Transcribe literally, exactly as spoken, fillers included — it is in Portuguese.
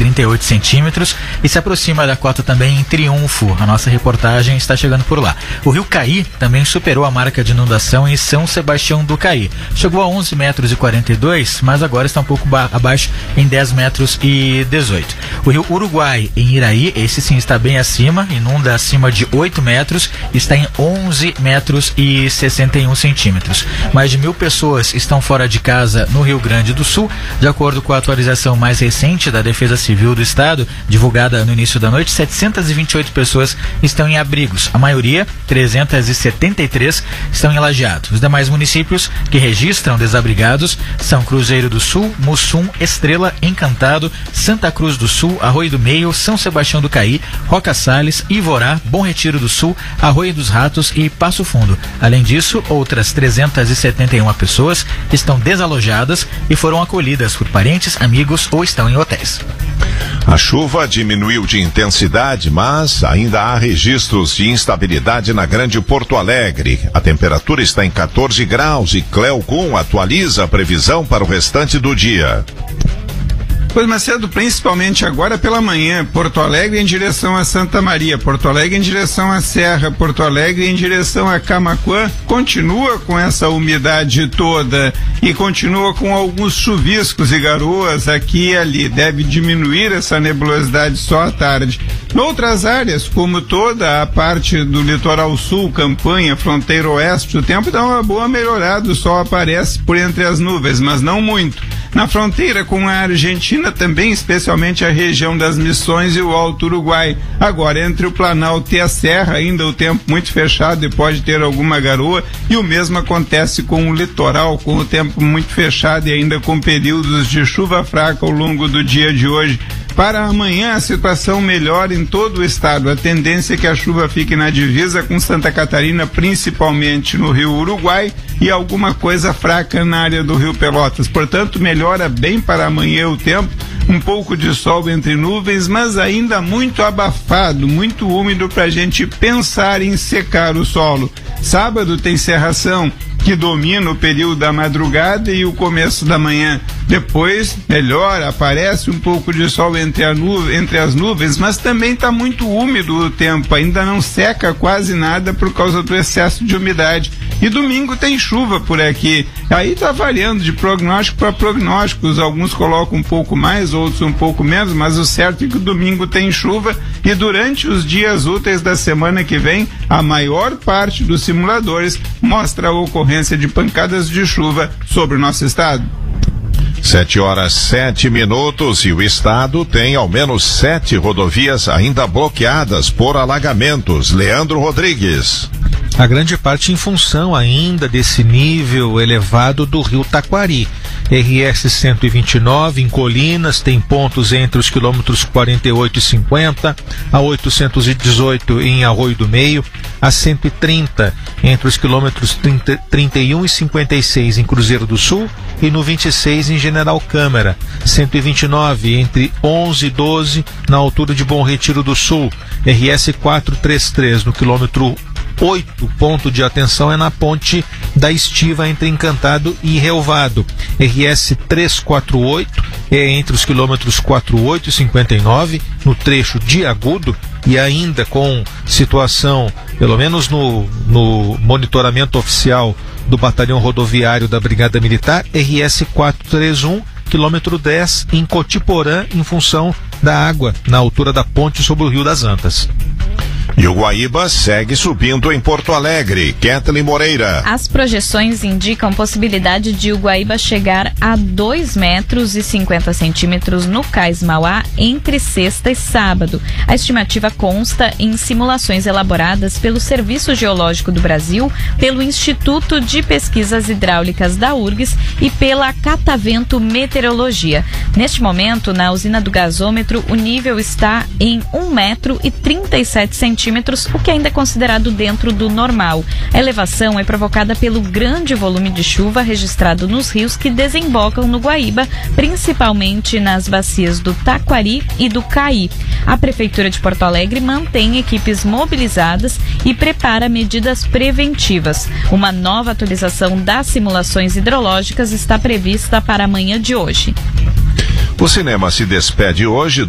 trinta e oito centímetros e se aproxima da cota também em Triunfo. A nossa reportagem está chegando por lá. O rio Caí também superou a marca de inundação em São Sebastião do Caí. Chegou a onze metros e quarenta e dois, mas agora está um pouco abaixo em dez metros e dezoito. O rio Uruguai em Iraí, esse sim está bem acima, inunda acima de oito metros, está em onze metros e sessenta e um centímetros. Mais de mil pessoas estão fora de casa no Rio Grande do Sul. De acordo com a atualização mais recente da Defesa Civil do Estado, divulgada no início da noite, setecentas e vinte e oito pessoas estão em abrigos. A maioria, trezentas e setenta e três, estão em Lajeado. Os demais municípios que registram desabrigados são Cruzeiro do Sul, Mussum, Estrela, Encantado, Santa Cruz do Sul, Arroio do Meio, São Sebastião do Caí, Roca Salles, Ivorá, Bom Retiro do Sul, Arroio dos Ratos e Passo Fundo. Além disso, outras trezentas e setenta e uma pessoas estão desalojadas e foram acolhidas por parentes, amigos ou estão em hotéis. A chuva diminuiu de intensidade, mas ainda há registros de instabilidade na Grande Porto Alegre. A temperatura está em quatorze graus e Cleocum atualiza a previsão para o restante do dia. Pois, Macedo, principalmente agora pela manhã, Porto Alegre em direção a Santa Maria, Porto Alegre em direção à Serra, Porto Alegre em direção a Camaquã, continua com essa umidade toda e continua com alguns chuviscos e garoas aqui e ali. Deve diminuir essa nebulosidade só à tarde. Noutras áreas, como toda a parte do litoral sul, Campanha, fronteira oeste, o tempo dá uma boa melhorada, o sol aparece por entre as nuvens, mas não muito. Na fronteira com a Argentina também, especialmente a região das Missões e o Alto Uruguai. Agora, entre o Planalto e a Serra, ainda o tempo muito fechado e pode ter alguma garoa, e o mesmo acontece com o litoral, com o tempo muito fechado e ainda com períodos de chuva fraca ao longo do dia de hoje. Para amanhã, a situação melhora em todo o estado. A tendência é que a chuva fique na divisa com Santa Catarina, principalmente no Rio Uruguai, e alguma coisa fraca na área do Rio Pelotas. Portanto, melhora bem para amanhã o tempo. Um pouco de sol entre nuvens, mas ainda muito abafado, muito úmido para a gente pensar em secar o solo. Sábado tem cerração, que domina o período da madrugada e o começo da manhã. Depois, melhora, aparece um pouco de sol entre, a nu- entre as nuvens, mas também está muito úmido o tempo, ainda não seca quase nada por causa do excesso de umidade. E domingo tem chuva por aqui. Aí está variando de prognóstico para prognósticos. Alguns colocam um pouco mais, outros um pouco menos, mas o certo é que o domingo tem chuva e durante os dias úteis da semana que vem, a maior parte dos simuladores mostra a ocorrência de pancadas de chuva sobre o nosso estado. Sete horas, sete minutos e o estado tem ao menos sete rodovias ainda bloqueadas por alagamentos. Leandro Rodrigues. A grande parte em função ainda desse nível elevado do rio Taquari. R S cento e vinte e nove em Colinas tem pontos entre os quilômetros quarenta e oito e cinquenta, a oitocentos e dezoito em Arroio do Meio, a cento e trinta entre os quilômetros trinta, trinta e um e cinquenta e seis em Cruzeiro do Sul e no vinte e seis em General Câmara, cento e vinte e nove entre onze e doze na altura de Bom Retiro do Sul, R S quatrocentos e trinta e três no quilômetro oito, ponto de atenção é na ponte da Estiva entre Encantado e Relvado. R S trezentos e quarenta e oito é entre os quilômetros quarenta e oito e cinquenta e nove no trecho de Agudo e ainda com situação, pelo menos no, no monitoramento oficial do Batalhão Rodoviário da Brigada Militar, R S quatrocentos e trinta e um, quilômetro dez em Cotiporã, em função da água na altura da ponte sobre o Rio das Antas. E o Guaíba segue subindo em Porto Alegre. Kathleen Moreira. As projeções indicam possibilidade de o Guaíba chegar a dois metros e cinquenta centímetros no Cais Mauá entre sexta e sábado. A estimativa consta em simulações elaboradas pelo Serviço Geológico do Brasil, pelo Instituto de Pesquisas Hidráulicas da U R G S e pela Catavento Meteorologia. Neste momento, na usina do gasômetro, o nível está em um metro e trinta e sete centímetros, o que ainda é considerado dentro do normal. A elevação é provocada pelo grande volume de chuva registrado nos rios que desembocam no Guaíba, principalmente nas bacias do Taquari e do Caí. A Prefeitura de Porto Alegre mantém equipes mobilizadas e prepara medidas preventivas. Uma nova atualização das simulações hidrológicas está prevista para a manhã de hoje. O cinema se despede hoje do